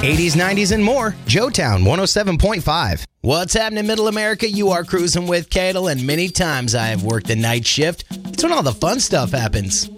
80s, 90s, and more. Joetown 107.5. What's happening, Middle America? You are cruising with Cadel, and many times I have worked the night shift. It's when all the fun stuff happens.